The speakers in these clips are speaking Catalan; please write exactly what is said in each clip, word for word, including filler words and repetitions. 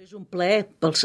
és un plaer pels...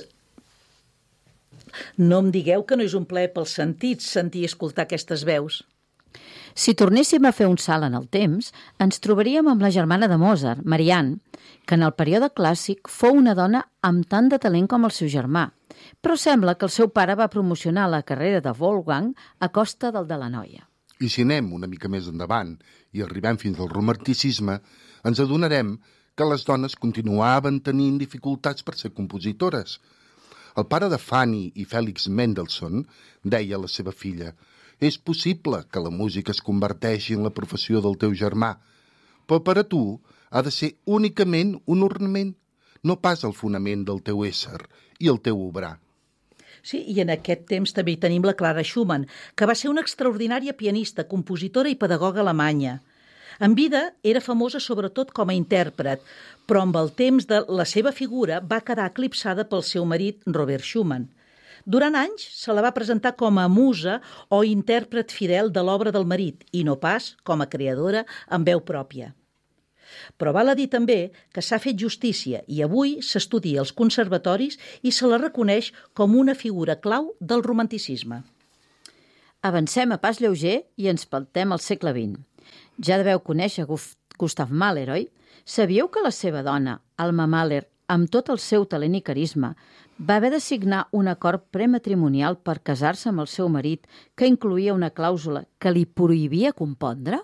No em digueu que no és un plaer pels sentits sentir i escoltar aquestes veus. Si tornéssim a fer un salt en el temps, ens trobaríem amb la germana de Mozart, Marianne, que en el període clàssic fou una dona amb tant de talent com el seu germà, però sembla que el seu pare va promocionar la carrera de Wolfgang a costa del de la noia. I si anem una mica més endavant i arribem fins al romanticisme, ens adonarem que les dones continuaven tenint dificultats per ser compositores. El pare de Fanny i Félix Mendelssohn deia a la seva filla: «És possible que la música es converteixi en la professió del teu germà, però per a tu ha de ser únicament un ornament, no pas el fonament del teu ésser i el teu obrar». Sí, i en aquest temps també hi tenim la Clara Schumann, que va ser una extraordinària pianista, compositora i pedagoga alemanya. En vida era famosa sobretot com a intèrpret, però amb el temps de la seva figura va quedar eclipsada pel seu marit Robert Schumann. Durant anys se la va presentar com a musa o intèrpret fidel de l'obra del marit i no pas com a creadora amb veu pròpia. Però val a dir també que s'ha fet justícia i avui s'estudia als conservatoris i se la reconeix com una figura clau del romanticisme. Avancem a pas lleuger i ens plantem al segle vint. Ja deveu conèixer Gustav Mahler, oi? Sabíeu que la seva dona, Alma Mahler, amb tot el seu talent i carisma, va haver de signar un acord prematrimonial per casar-se amb el seu marit que incloïa una clàusula que li prohibia compondre?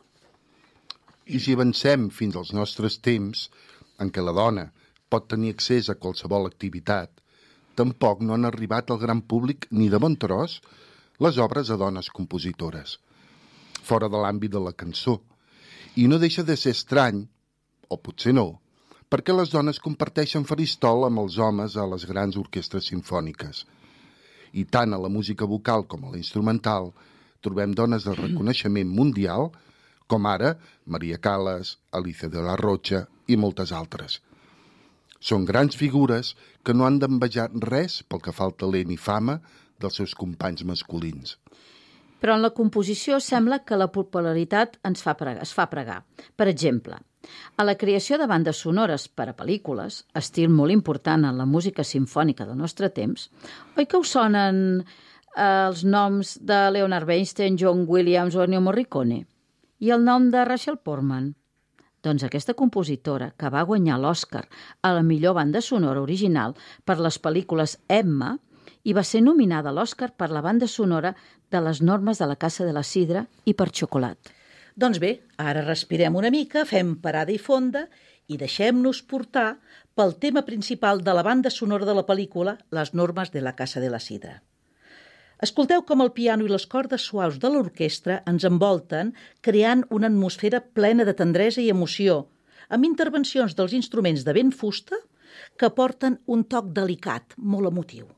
I si avancem fins als nostres temps, en què la dona pot tenir accés a qualsevol activitat, tampoc no han arribat al gran públic ni de bon tros les obres de dones compositores, fora de l'àmbit de la cançó. I no deixa de ser estrany, o potser no, perquè les dones comparteixen faristol amb els homes a les grans orquestres simfòniques. I tant a la música vocal com a la instrumental trobem dones de reconeixement mundial, com ara Maria Callas, Alicia de la Rocha i moltes altres. Són grans figures que no han d'envejar res pel que fa al talent i fama dels seus companys masculins. Però en la composició sembla que la popularitat ens fa pregar, es fa pregar. Per exemple, a la creació de bandes sonores per a pel·lícules, estil molt important en la música simfònica del nostre temps, oi que us sonen eh, els noms de Leonard Bernstein, John Williams o Ennio Morricone? I el nom de Rachel Portman? Doncs aquesta compositora, que va guanyar l'Oscar a la millor banda sonora original per les pel·lícules Emma, i va ser nominada a l'Oscar per la banda sonora de les normes de la Casa de la Sidra i per Xocolat. Doncs bé, ara respirem una mica, fem parada i fonda i deixem-nos portar pel tema principal de la banda sonora de la pel·lícula Les normes de la Casa de la Sidra. Escolteu com el piano i les cordes suaus de l'orquestra ens envolten, creant una atmosfera plena de tendresa i emoció, amb intervencions dels instruments de vent fusta que porten un toc delicat, molt emotiu.